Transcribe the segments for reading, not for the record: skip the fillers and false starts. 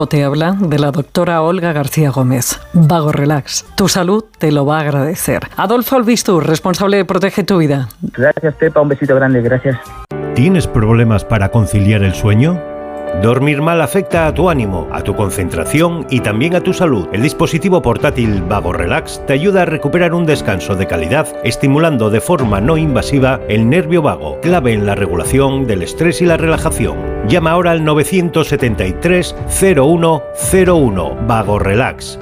Te habla de la doctora Olga García Gómez. Vago Relax. Tu salud te lo va a agradecer. Adolfo Albistur, responsable de Protege tu Vida. Gracias, Pepa. Un besito grande. Gracias. ¿Tienes problemas para conciliar el sueño? Dormir mal afecta a tu ánimo, a tu concentración y también a tu salud. El dispositivo portátil Vago Relax te ayuda a recuperar un descanso de calidad, estimulando de forma no invasiva el nervio vago, clave en la regulación del estrés y la relajación. Llama ahora al 973 0101 Vago Relax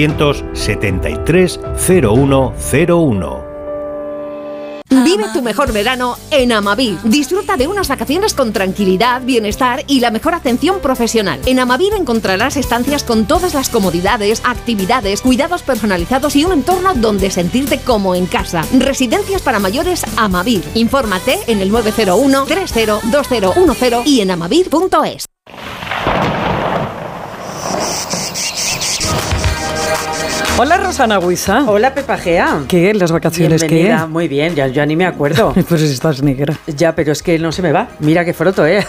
973 0101. Vive tu mejor verano en Amavir. Disfruta de unas vacaciones con tranquilidad, bienestar y la mejor atención profesional. En Amavir encontrarás estancias con todas las comodidades, actividades, cuidados personalizados y un entorno donde sentirte como en casa. Residencias para mayores Amavir. Infórmate en el 901 302010 y en amavir.es. Hola, Rosana Huiza. Hola, Pepa Gea. ¿Qué? ¿Las vacaciones qué? Bienvenida. Muy bien, ya ni me acuerdo. Pues estás negra. Ya, pero es que no se me va. Mira qué froto, ¿eh?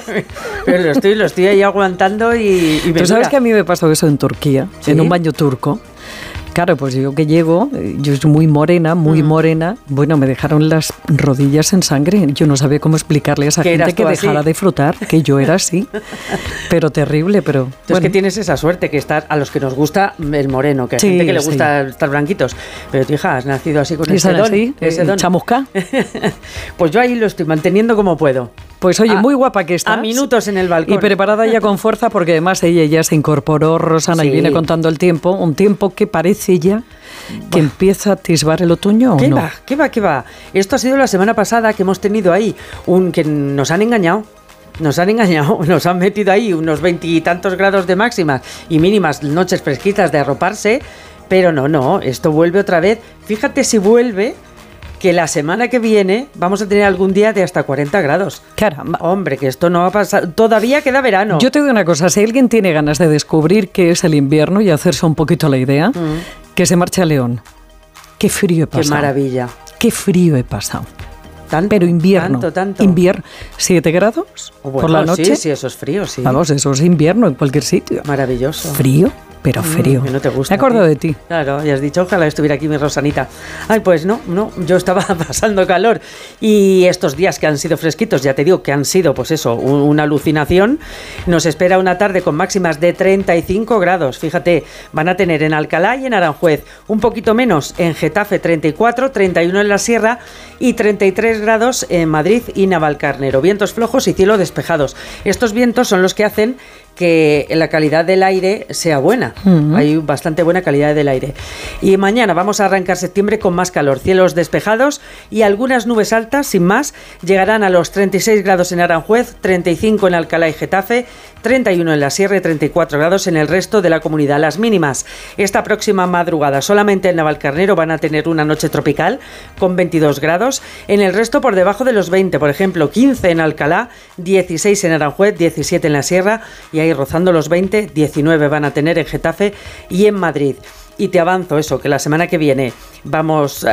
Pero lo estoy ahí aguantando y me ¿Tú sabes que a mí me pasó eso en Turquía? ¿Sí? En un baño turco. Claro, pues yo que llego, yo soy muy morena, bueno, me dejaron las rodillas en sangre. Yo no sabía cómo explicarle a esa gente que dejara de frotar, que yo era así. Pero terrible, pero... Tú es que tienes esa suerte, que estar a los que nos gusta el moreno, que hay gente que le gusta estar blanquitos. Pero tu hija, has nacido así con ese don. Ese don. ¿Chamusca? Pues yo ahí lo estoy manteniendo como puedo. Pues oye, muy guapa que estás. A minutos en el balcón. Y preparada ya con fuerza, porque además ella ya se incorporó, Rosana, y viene contando el tiempo. Un tiempo que parece ya que empieza a atisbar el otoño, ¿o no? ¿Qué va? Esto ha sido la semana pasada que hemos tenido ahí que nos han engañado. Nos han metido ahí unos 20 y tantos grados de máximas y mínimas, noches fresquitas de arroparse, pero no, esto vuelve otra vez. Fíjate si vuelve, que la semana que viene vamos a tener algún día de hasta 40 grados. Caramba. Hombre, que esto no va a pasar. Todavía queda verano. Yo te digo una cosa, si alguien tiene ganas de descubrir qué es el invierno y hacerse un poquito la idea, que se marche a León. Qué frío he pasado. Qué maravilla. Qué frío he pasado. ¿Tanto? Pero invierno. Tanto. Invierno. 7 grados por la noche. Sí, eso es frío, sí. Vamos, eso es invierno en cualquier sitio. Maravilloso. Frío, pero frío. Que no te gusta. Me acuerdo de ti. Claro, ya has dicho, ojalá estuviera aquí mi Rosanita. Ay, pues no, yo estaba pasando calor. Y estos días que han sido fresquitos, ya te digo que han sido, pues eso, una alucinación. Nos espera una tarde con máximas de 35 grados. Fíjate, van a tener en Alcalá y en Aranjuez, un poquito menos en Getafe 34, 31 en la Sierra y 33 grados en Madrid y Navalcarnero. Vientos flojos y cielo despejados. Estos vientos son los que hacen que la calidad del aire sea buena. Hay bastante buena calidad del aire. Y mañana vamos a arrancar septiembre con más calor, cielos despejados y algunas nubes altas, sin más, llegarán a los 36 grados en Aranjuez, 35 en Alcalá y Getafe, 31 en la Sierra y 34 grados en el resto de la comunidad. Las mínimas esta próxima madrugada solamente en Navalcarnero van a tener una noche tropical con 22 grados, en el resto por debajo de los 20, por ejemplo 15 en Alcalá, 16 en Aranjuez, 17 en la Sierra y ahí rozando los 20, 19 van a tener en Getafe y en Madrid. Y te avanzo eso, que la semana que viene van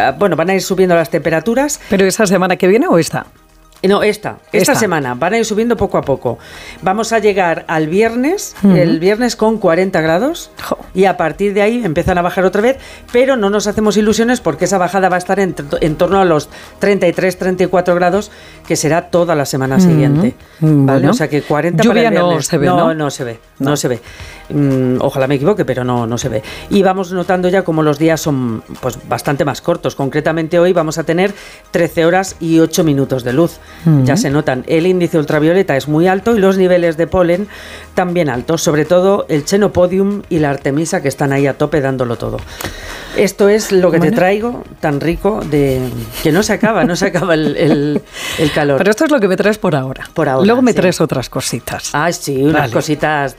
a ir subiendo las temperaturas. ¿Pero esa semana que viene o esta? No, esta semana van a ir subiendo poco a poco. Vamos a llegar al viernes, el viernes con 40 grados y a partir de ahí empiezan a bajar otra vez, pero no nos hacemos ilusiones porque esa bajada va a estar en torno a los 33, 34 grados, que será toda la semana siguiente. ¿Vale? Bueno. O sea que 40 lluvia para el viernes. No se ve, ¿no? No se ve. Ojalá me equivoque, pero no se ve. Y vamos notando ya como los días son pues bastante más cortos. Concretamente hoy vamos a tener 13 horas y 8 minutos de luz. Ya se notan. El índice ultravioleta es muy alto y los niveles de polen también altos, sobre todo el Chenopodium y la Artemisa, que están ahí a tope dándolo todo. Esto es lo que te traigo, tan rico, que no se acaba el calor. Pero esto es lo que me traes por ahora. Luego me traes otras cositas. Ah, sí, unas cositas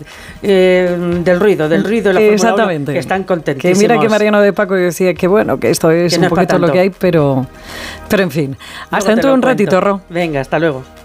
del ruido de la Fórmula 1, que están contentísimos. Que mira que Mariano de Paco decía que bueno, que esto es un poquito lo que hay, pero en fin. Hasta dentro de un ratito, Ro. Venga, hasta luego.